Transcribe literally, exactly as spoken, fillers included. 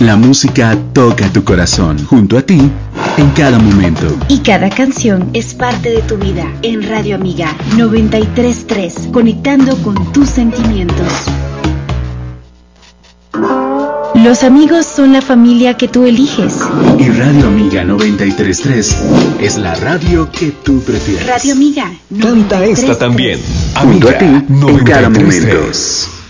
La música toca tu corazón, junto a ti, en cada momento. Y cada canción es parte de tu vida. En Radio Amiga noventa y tres punto tres, conectando con tus sentimientos. Los amigos son la familia que tú eliges. Y Radio Amiga noventa y tres punto tres es la radio que tú prefieres. Radio Amiga Canta esta también. Junto a ti, en cada momento. tres.